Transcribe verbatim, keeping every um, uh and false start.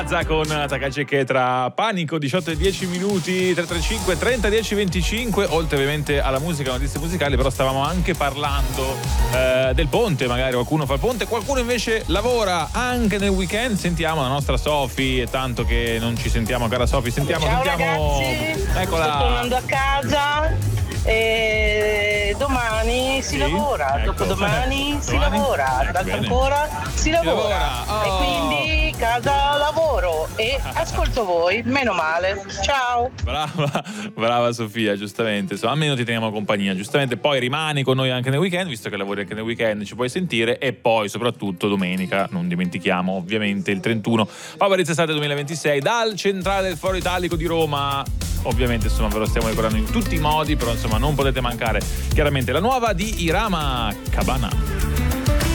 Mazza con Takashi che tra Panico, diciotto e dieci minuti, tre tre cinque trenta dieci venticinque. Oltre ovviamente alla musica, notizie musicali, però stavamo anche parlando eh, del ponte. Magari qualcuno fa il ponte, qualcuno invece lavora anche nel weekend. Sentiamo la nostra Sofi, è tanto che non ci sentiamo, cara Sofi. Sentiamo, Ciao sentiamo. ragazzi, Eccola. sto tornando a casa e domani si Sì, lavora, ecco. dopodomani si Domani? lavora, Ecco, l'altro bene. ancora si lavora, lavora. Oh. e quindi casa lavoro e ascolto voi, meno male, ciao. Brava, brava Sofia, giustamente. Insomma, almeno ti teniamo compagnia, giustamente. Poi rimani con noi anche nel weekend, visto che lavori anche nel weekend, ci puoi sentire. E poi, soprattutto, domenica, non dimentichiamo, ovviamente, il trentuno Favorizia Estate duemilaventisei dal Centrale del Foro Italico di Roma. Ovviamente, insomma, ve lo stiamo ricordando in tutti i modi, però, insomma, non potete mancare chiaramente la nuova di Irama Cabana.